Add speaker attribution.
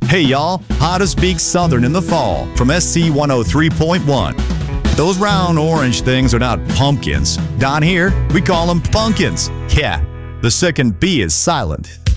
Speaker 1: Hey y'all, how to speak Southern in the fall from SC 103.1. Those round orange things are not pumpkins. Down here, we call them pumpkins. Yeah, the second B is silent.